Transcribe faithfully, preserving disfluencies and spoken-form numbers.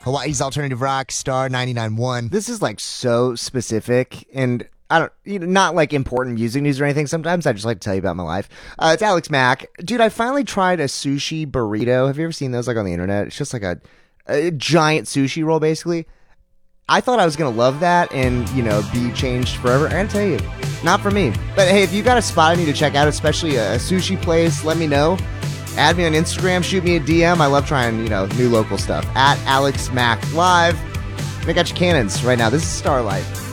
Hawaii's alternative rock, Star ninety-nine point one. This is like so specific, and I don't, you know, not like important music news or anything. Sometimes I just like to tell you about my life. Uh, it's Alex Mack. Dude, I finally tried a sushi burrito. Have you ever seen those like on the internet? It's just like a, a giant sushi roll, basically. I thought I was going to love that and, you know, be changed forever. I gotta tell you, not for me. But hey, if you got a spot I need to check out, especially a, a sushi place, let me know. Add me on Instagram, shoot me a D M. I love trying, you know, new local stuff. At Alex Mack Live. And I got your cannons right now. This is Starlight.